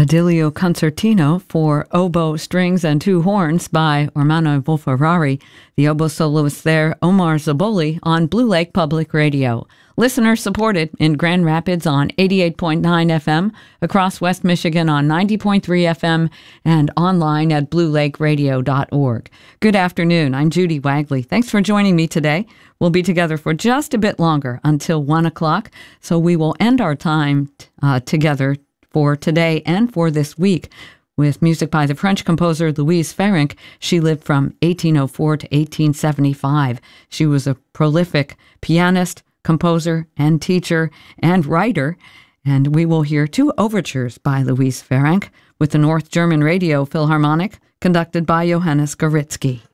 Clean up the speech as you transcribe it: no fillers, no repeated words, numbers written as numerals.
Adilio Concertino for oboe, strings, and two horns by Ormanno Wolf-Ferrari. The oboe soloist there, Omar Zaboli, on Blue Lake Public Radio. Listener supported in Grand Rapids on 88.9 FM, across West Michigan on 90.3 FM, and online at bluelakeradio.org. Good afternoon. I'm Judy Wagley. Thanks for joining me today. We'll be together for just a bit longer until 1 o'clock, so we will end our time together for today and for this week with music by the French composer Louise Ferenc. She lived from 1804 to 1875. She was a prolific pianist, composer, and teacher, and writer. And we will hear two overtures by Louise Ferenc with the North German Radio Philharmonic, conducted by Johannes Goritzky.